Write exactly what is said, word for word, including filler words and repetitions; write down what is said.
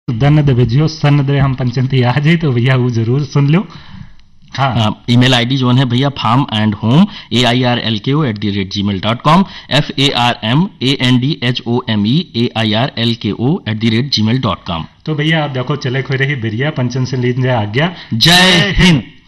दन दे भेजियो सन दे हम पंचंती आ जाए तो भैया वो जरूर सुन लो। हाँ, ईमेल आईडी जो है भैया form and home A I R L के ओ एट दी रेट जी मेल dot com F A R M A N D H O M E A I R L के ओ एट दी रेट जी मेल dot com. तो भैया आप देखो चले खोई रही बिरिया पंचन से लीन जाए आज्ञा। जय हिंद।